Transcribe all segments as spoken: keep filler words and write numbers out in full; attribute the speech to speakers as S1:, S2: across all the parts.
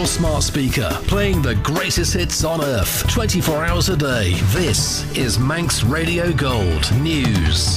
S1: your smart speaker, playing the greatest hits on earth, twenty-four hours a day. This is Manx Radio Gold News.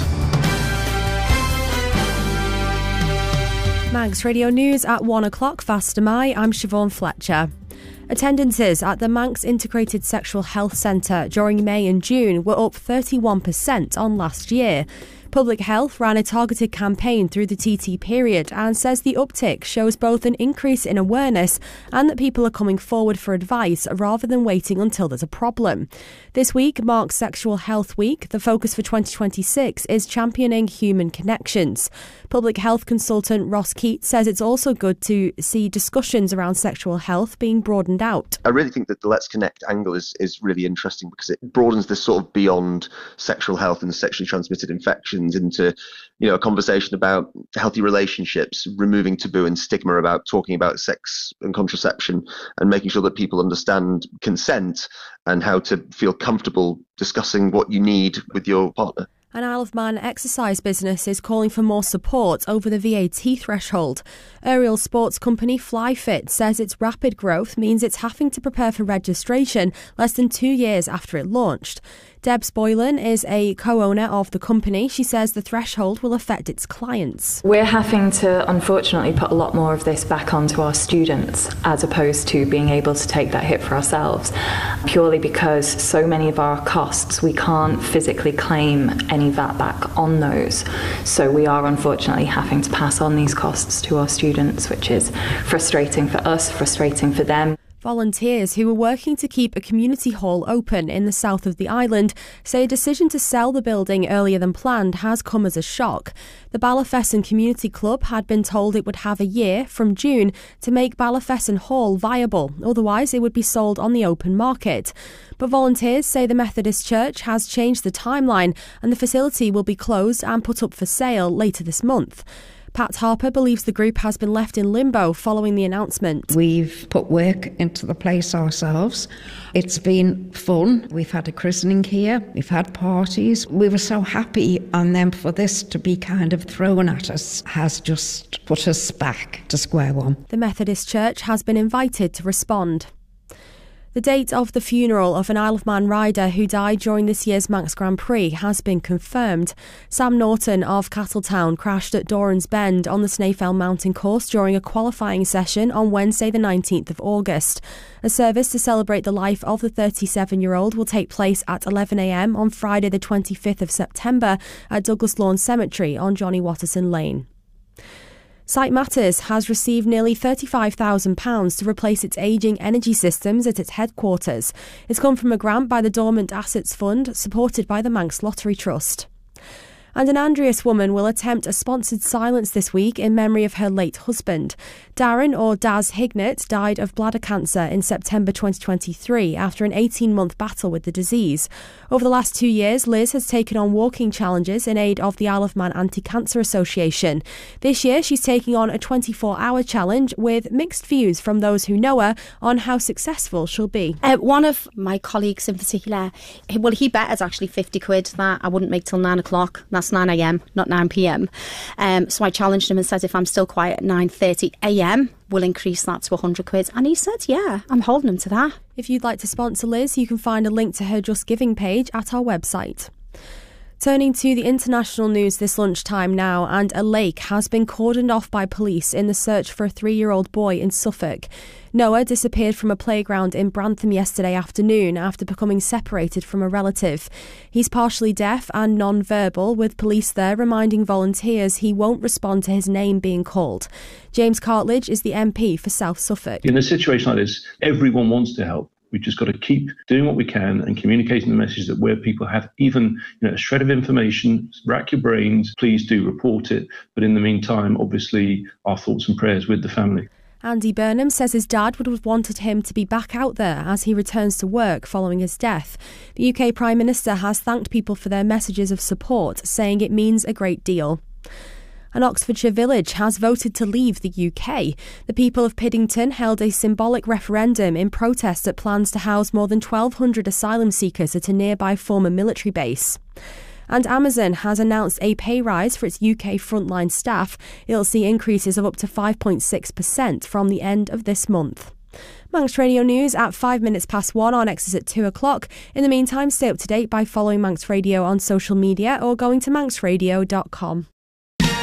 S2: Manx Radio News at one o'clock. Faster my, I'm Siobhan Fletcher. Attendances at the Manx Integrated Sexual Health Centre during May and June were up thirty-one percent on last year. Public Health ran a targeted campaign through the T T period and says the uptick shows both an increase in awareness and that people are coming forward for advice rather than waiting until there's a problem. This week marks Sexual Health Week. The focus for twenty twenty-six is championing human connections. Public Health consultant Ross Keats says it's also good to see discussions around sexual health being broadened out.
S3: I really think that the Let's Connect angle is, is really interesting because it broadens this sort of beyond sexual health and sexually transmitted infections into, you know, a conversation about healthy relationships, removing taboo and stigma about talking about sex and contraception, and making sure that people understand consent and how to feel comfortable discussing what you need with your partner.
S2: An Isle of Man exercise business is calling for more support over the V A T threshold. Aerial sports company FlyFit says its rapid growth means it's having to prepare for registration less than two years after it launched. Debs Boylan is a co-owner of the company. She says the threshold will affect its clients.
S4: We're having to, unfortunately, put a lot more of this back onto our students as opposed to being able to take that hit for ourselves, purely because so many of our costs, we can't physically claim any V A T back on those. So we are unfortunately having to pass on these costs to our students, which is frustrating for us, frustrating for them.
S2: Volunteers who were working to keep a community hall open in the south of the island say a decision to sell the building earlier than planned has come as a shock. The Ballafesson Community Club had been told it would have a year from June to make Ballafesson Hall viable, otherwise it would be sold on the open market. But volunteers say the Methodist Church has changed the timeline and the facility will be closed and put up for sale later this month. Pat Harper believes the group has been left in limbo following the announcement.
S5: We've put work into the place ourselves. It's been fun. We've had a christening here. We've had parties. We were so happy, and then for this to be kind of thrown at us has just put us back to square one.
S2: The Methodist Church has been invited to respond. The date of the funeral of an Isle of Man rider who died during this year's Manx Grand Prix has been confirmed. Sam Norton of Castletown crashed at Doran's Bend on the Snaefell mountain course during a qualifying session on Wednesday the nineteenth of August. A service to celebrate the life of the thirty-seven-year-old will take place at eleven a m on Friday the twenty-fifth of September at Douglas Lawn Cemetery on Johnny Watterson Lane. Site Matters has received nearly thirty-five thousand pounds to replace its ageing energy systems at its headquarters. It's come from a grant by the Dormant Assets Fund, supported by the Manx Lottery Trust. And an Andreas woman will attempt a sponsored silence this week in memory of her late husband. Darren, or Daz Hignett, died of bladder cancer in September twenty twenty-three after an eighteen-month battle with the disease. Over the last two years, Liz has taken on walking challenges in aid of the Isle of Man Anti-Cancer Association. This year, she's taking on a twenty-four hour challenge with mixed views from those who know her on how successful she'll be.
S6: Uh, one of my colleagues in particular, he, well, he bet us actually fifty quid that I wouldn't make till nine o'clock. That's nine a m, not nine p m. Um, so I challenged him and said, if I'm still quiet at nine thirty a m, we'll increase that to one hundred quid. And he said, yeah, I'm holding him to that.
S2: If you'd like to sponsor Liz, you can find a link to her Just Giving page at our website. Turning to the international news this lunchtime now, and a lake has been cordoned off by police in the search for a three-year-old boy in Suffolk. Noah disappeared from a playground in Brantham yesterday afternoon after becoming separated from a relative. He's partially deaf and non-verbal, with police there reminding volunteers he won't respond to his name being called. James Cartledge is the M P for South Suffolk.
S7: In a situation like this, everyone wants to help. We've just got to keep doing what we can and communicating the message that where people have even, you know, a shred of information, rack your brains, please do report it. But in the meantime, obviously, our thoughts and prayers with the family.
S2: Andy Burnham says his dad would have wanted him to be back out there as he returns to work following his death. The U K Prime Minister has thanked people for their messages of support, saying it means a great deal. An Oxfordshire village has voted to leave the U K. The people of Piddington held a symbolic referendum in protest at plans to house more than twelve hundred asylum seekers at a nearby former military base. And Amazon has announced a pay rise for its U K frontline staff. It'll see increases of up to five point six percent from the end of this month. Manx Radio News at five minutes past one. Our next is at two o'clock. In the meantime, stay up to date by following Manx Radio on social media or going to manx radio dot com.